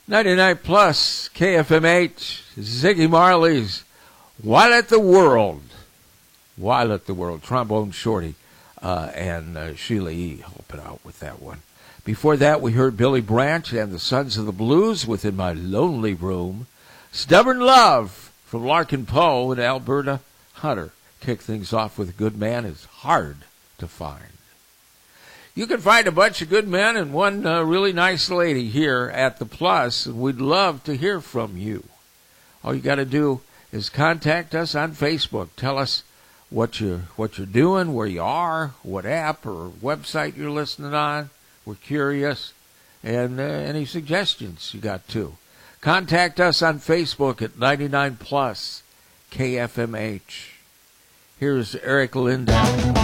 99 plus KFMH, Ziggy Marley's Why Let the World, Trombone Shorty, and Sheila E. helping out with that one. Before that, we heard Billy Branch and the Sons of the Blues with In My Lonely Room. Stubborn Love from Larkin Poe and Alberta Hunter. Kick things off with A Good Man Is Hard to Find. You can find a bunch of good men and one really nice lady here at the Plus, and we'd love to hear from you. All you got to do is contact us on Facebook. Tell us what you're doing, where you are, what app or website you're listening on. We're curious, and any suggestions you got too. Contact us on Facebook at 99 plus KFMH. Here's Eric Linden.